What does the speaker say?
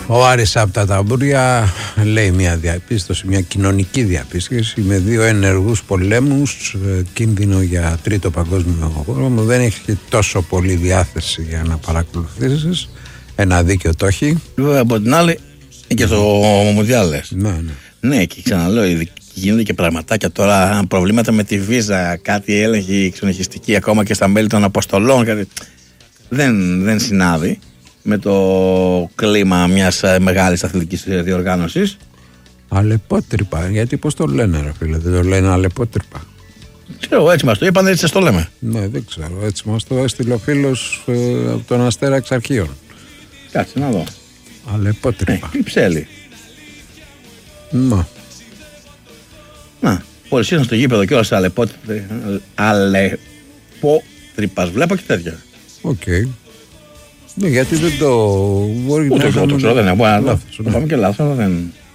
Ο Άρης από τα Ταμπούρια λέει μια διαπίστωση, μια κοινωνική διαπίστωση με 2 ενεργούς πολέμους, κίνδυνο για 3ο παγκόσμιο πόλεμο. Δεν έχει τόσο πολύ διάθεση για να παρακολουθήσεις. Ένα δίκιο το έχει. Βέβαια από την άλλη και το Μουντιάλ. Ναι, και ξαναλέω, γίνονται και πραγματάκια τώρα, προβλήματα με τη βίζα, κάτι έλεγχη ξενοχιστική ακόμα και στα μέλη των αποστολών. Κάτι... Δεν συνάδει με το κλίμα μιας μεγάλης αθλητικής διοργάνωσης. Αλεπότρυπα, γιατί πώς το λένε ρε φίλε, δεν το λένε αλεπότρυπα? Ξέρω, έτσι μας το είπαν, έτσι σας το λέμε. Ναι, δεν ξέρω, έτσι μας το έστειλε ο φίλος από τον Αστέρα εξ αρχείων. Κάτσε να δω. Αλεπότρυπα. Κυψέλη. Να, μπορείς να στο γήπεδο και όλα σε αλεπότρυπας, βλέπω και τέτοια. Οκ. Ναι, γιατί δεν το μπορεί να... Ούτε το ξέρω, δεν είναι. Μπορεί να το πάμε και λάθος, αλλά δεν...